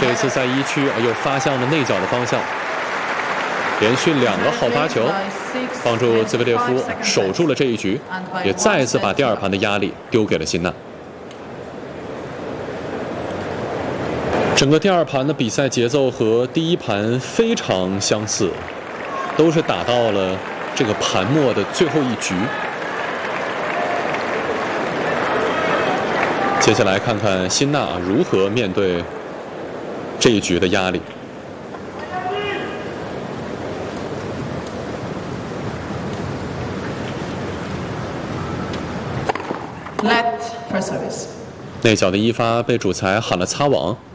这一次在一区又发向了内角的方向，连续2个好发球，帮助兹维列夫守住了这一局，也再一次把第2盘的压力丢给了辛纳。整个第2盘的比赛节奏和第1盘非常相似，都是打到了这个盘末的最后一局。接下来看看辛纳如何面对这一局的压力。 Let for service。 内角的一发被主裁喊了擦网。